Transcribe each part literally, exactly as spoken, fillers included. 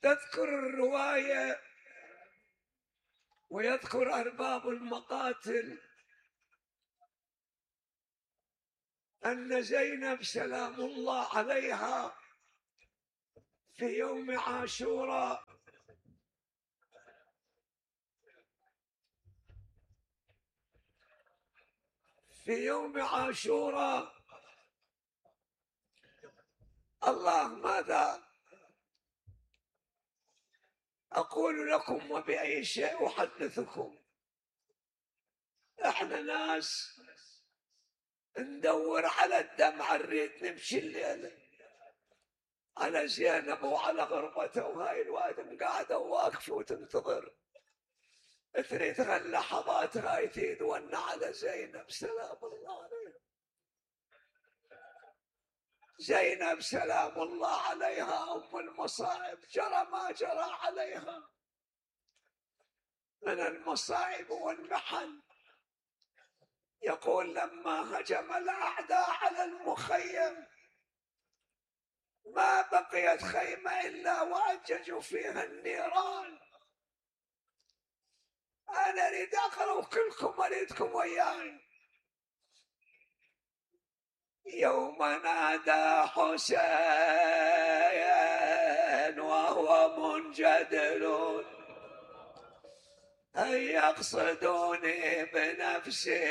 تذكر الرواية ويذكر أرباب المقاتل أن زينب سلام الله عليها في يوم عاشوراء في يوم عاشوراء الله ماذا أقول لكم وبأي شيء أحدثكم؟ احنا ناس ندور على الدمعة، نريد نمشي الليلة على زينب وعلى غربته، وهاي الوادم قاعدة واقفة وتنتظر، تريد هاللحظات هاي تدون على زينب سلام الله عليها. زينب سلام الله عليها أم المصائب، جرى ما جرى عليها من المصائب والمحن. يقول لما هجم الأعداء على المخيم ما بقيت خيمة إلا وأججوا فيها النيران. أنا أريد أقرأ وكلكم أريدكم وياي. يوم نادى حسين وهو منجدل أن يقصدوني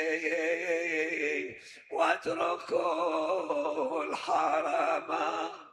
بنفسي واتركوا الحرم،